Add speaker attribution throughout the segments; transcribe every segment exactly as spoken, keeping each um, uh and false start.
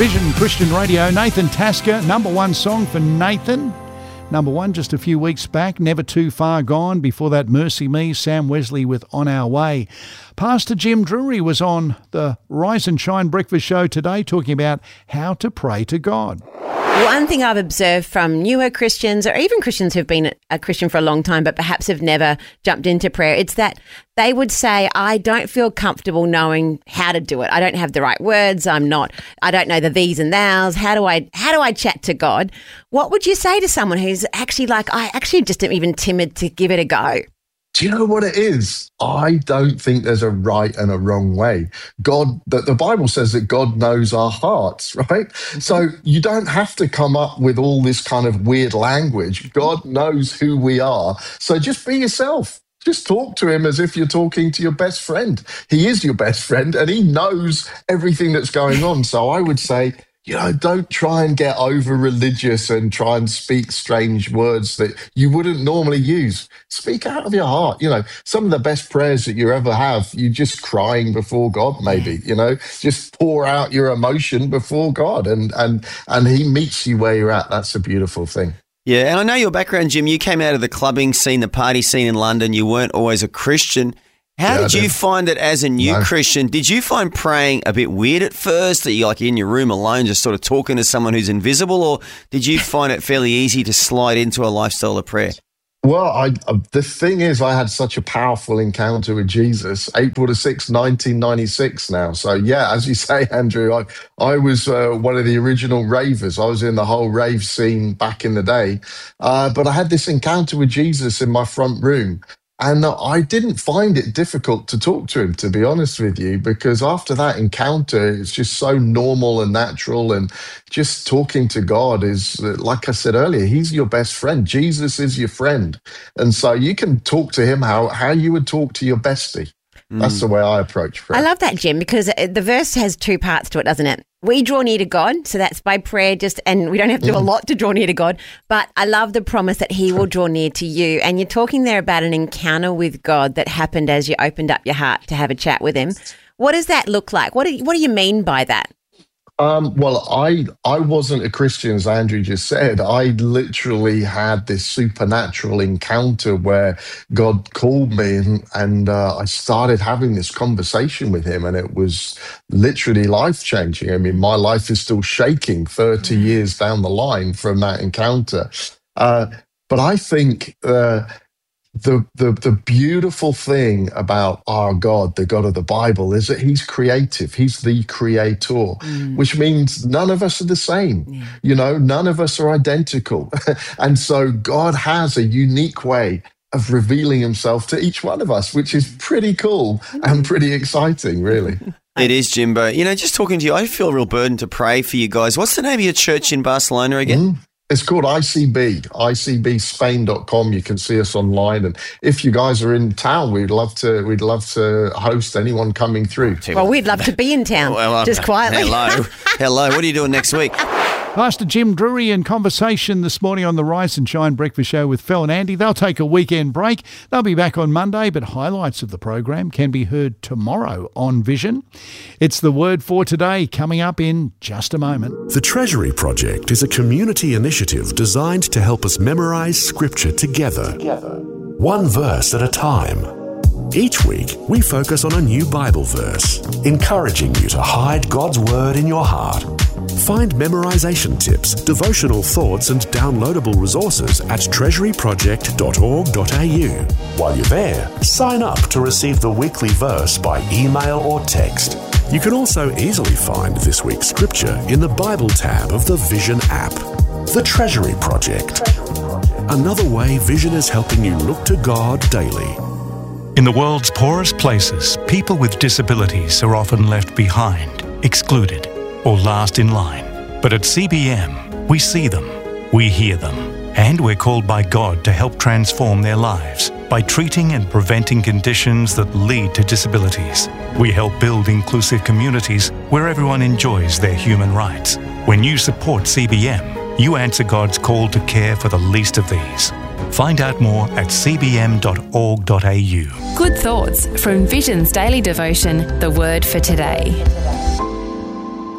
Speaker 1: Vision Christian Radio, Nathan Tasker, number one song for Nathan. Number one just a few weeks back, Never Too Far Gone. Before that, Mercy Me, Sam Wesley with On Our Way. Pastor Jim Drury was on the Rise and Shine Breakfast Show today talking about how to pray to God.
Speaker 2: One thing I've observed from newer Christians, or even Christians who've been a Christian for a long time but perhaps have never jumped into prayer, it's that they would say, I don't feel comfortable knowing how to do it. I don't have the right words. I'm not, I don't know the these and thous. How do I, how do I chat to God? What would you say to someone who's actually like, I actually just am even timid to give it a go?
Speaker 3: Do you know what it is? I don't think there's a right and a wrong way. God, the, the Bible says that God knows our hearts, right? So you don't have to come up with all this kind of weird language. God knows who we are. So just be yourself. Just talk to him as if you're talking to your best friend. He is your best friend and he knows everything that's going on. So I would say, you know, don't try and get over religious and try and speak strange words that you wouldn't normally use. Speak out of your heart. You know, some of the best prayers that you ever have, you're just crying before God, maybe, you know, just pour out your emotion before God and, and, and he meets you where you're at. That's a beautiful thing.
Speaker 4: Yeah, and I know your background, Jim. You came out of the clubbing scene, the party scene in London. You weren't always a Christian. How yeah, did you find it as a new no. Christian? Did you find praying a bit weird at first, that you're like in your room alone just sort of talking to someone who's invisible, or did you find it fairly easy to slide into a lifestyle of prayer?
Speaker 3: Well, I, uh, the thing is, I had such a powerful encounter with Jesus, April the sixth, nineteen ninety-six now. So, yeah, as you say, Andrew, I, I was uh, one of the original ravers. I was in the whole rave scene back in the day. Uh, but I had this encounter with Jesus in my front room. And I didn't find it difficult to talk to him, to be honest with you, because after that encounter, it's just so normal and natural. And just talking to God is, like I said earlier, he's your best friend. Jesus is your friend. And so you can talk to him how, how you would talk to your bestie. That's mm. the way I approach prayer.
Speaker 2: I love that, Jim, because the verse has two parts to it, doesn't it? We draw near to God, so that's by prayer, just, and we don't have to do a lot to draw near to God, but I love the promise that he will draw near to you. And you're talking there about an encounter with God that happened as you opened up your heart to have a chat with him. What does that look like? What do you, what do you mean by that?
Speaker 3: Um, well, I I wasn't a Christian, as Andrew just said. I literally had this supernatural encounter where God called me and, and uh, I started having this conversation with him, and it was literally life-changing. I mean, my life is still shaking thirty years down the line from that encounter. Uh, but I think uh, the, the the beautiful thing about our God, the God of the Bible, is that he's creative. He's the creator, mm. which means none of us are the same. Yeah. You know, none of us are identical. And so God has a unique way of revealing himself to each one of us, which is pretty cool mm. and pretty exciting, really.
Speaker 4: It is, Jimbo. You know, just talking to you, I feel a real burden to pray for you guys. What's the name of your church in Barcelona again? Mm.
Speaker 3: It's called I C B, I C B Spain dot com. You can see us online. And if you guys are in town, we'd love to we'd love to host anyone coming through.
Speaker 2: Well, we'd love to be in town, well, just quietly.
Speaker 4: Hello. Hello. What are you doing next week?
Speaker 1: Pastor Jim Drury in conversation this morning on the Rise and Shine Breakfast Show with Phil and Andy. They'll take a weekend break. They'll be back on Monday, but highlights of the program can be heard tomorrow on Vision. It's the word for today, coming up in just a moment.
Speaker 5: The Treasury Project is a community initiative designed to help us memorise Scripture together, together. one verse at a time. Each week, we focus on a new Bible verse, encouraging you to hide God's Word in your heart. Find memorization tips, devotional thoughts and downloadable resources at treasury project dot org dot a u. While you're there, sign up to receive the weekly verse by email or text. You can also easily find this week's scripture in the Bible tab of the Vision app. The Treasury Project. Another way Vision is helping you look to God daily.
Speaker 6: In the world's poorest places, people with disabilities are often left behind, excluded, or last in line. But at C B M, we see them, we hear them, and we're called by God to help transform their lives by treating and preventing conditions that lead to disabilities. We help build inclusive communities where everyone enjoys their human rights. When you support C B M, you answer God's call to care for the least of these. Find out more at c b m dot org dot a u.
Speaker 7: Good thoughts from Vision's daily devotion, The Word for Today.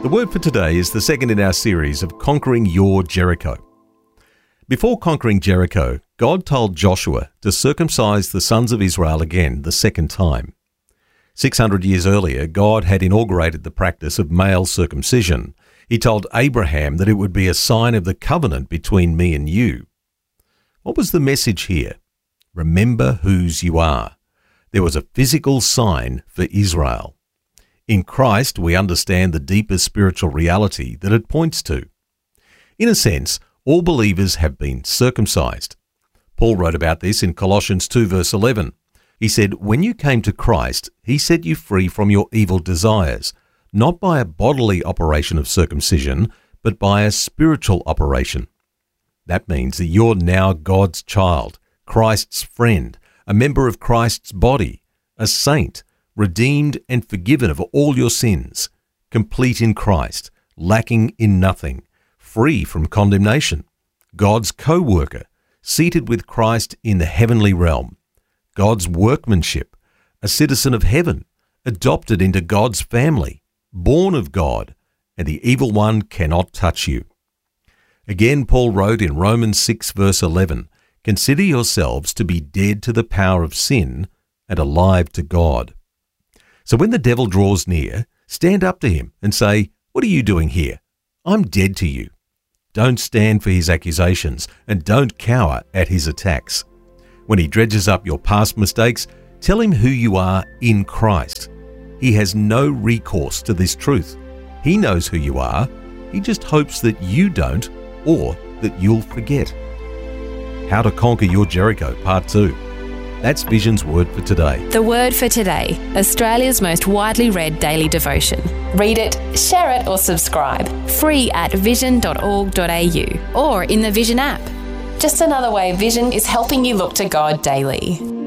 Speaker 7: The word for today is the second in our series of Conquering Your Jericho. Before conquering Jericho, God told Joshua to circumcise the sons of Israel again the second time. Six hundred years earlier, God had inaugurated the practice of male circumcision. He told Abraham that it would be a sign of the covenant between me and you. What was the message here? Remember whose you are. There was a physical sign for Israel. In Christ, we understand the deeper spiritual reality that it points to. In a sense, all believers have been circumcised. Paul wrote about this in Colossians two verse eleven. He said, "When you came to Christ, he set you free from your evil desires, not by a bodily operation of circumcision, but by a spiritual operation." That means that you're now God's child, Christ's friend, a member of Christ's body, a saint, redeemed and forgiven of all your sins, complete in Christ, lacking in nothing, free from condemnation, God's co-worker, seated with Christ in the heavenly realm, God's workmanship, a citizen of heaven, adopted into God's family, born of God, and the evil one cannot touch you. Again, Paul wrote in Romans six verse eleven, "Consider yourselves to be dead to the power of sin and alive to God." So when the devil draws near, stand up to him and say, "What are you doing here? I'm dead to you." Don't stand for his accusations and don't cower at his attacks. When he dredges up your past mistakes, tell him who you are in Christ. He has no recourse to this truth. He knows who you are. He just hopes that you don't, or that you'll forget. How to Conquer Your Jericho, Part two. That's Vision's Word for Today.
Speaker 8: The Word for Today, Australia's most widely read daily devotion. Read it, share it or subscribe. Free at vision dot org dot a u or in the Vision app. Just another way Vision is helping you look to God daily.